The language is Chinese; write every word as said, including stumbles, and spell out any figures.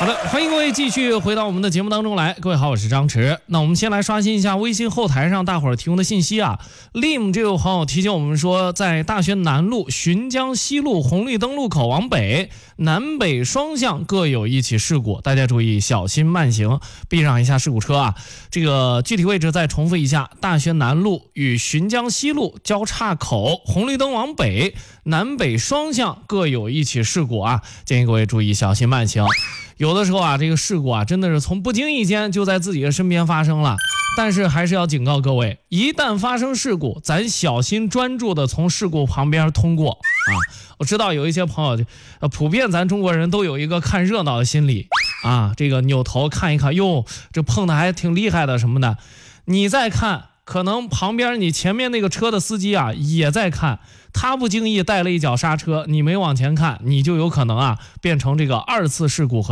好的，欢迎各位继续回到我们的节目当中来。各位好，我是张弛。那我们先来刷新一下微信后台上大伙儿提供的信息啊。Lim 这位朋友提醒我们说，在大学南路浔江西路红绿灯路口往北，南北双向各有一起事故，大家注意小心慢行，避让一下事故车啊。这个具体位置再重复一下：大学南路与浔江西路交叉口，红绿灯往北，南北双向各有一起事故啊，建议各位注意小心慢行。有的时候啊，这个事故啊，真的是从不经意间就在自己的身边发生了。但是还是要警告各位，一旦发生事故，咱小心专注的从事故旁边通过啊。我知道有一些朋友，呃，普遍咱中国人都有一个看热闹的心理啊，这个扭头看一看，哟，这碰的还挺厉害的什么的。你再看，可能旁边你前面那个车的司机啊也在看，他不经意带了一脚刹车，你没往前看，你就有可能啊变成这个二次事故和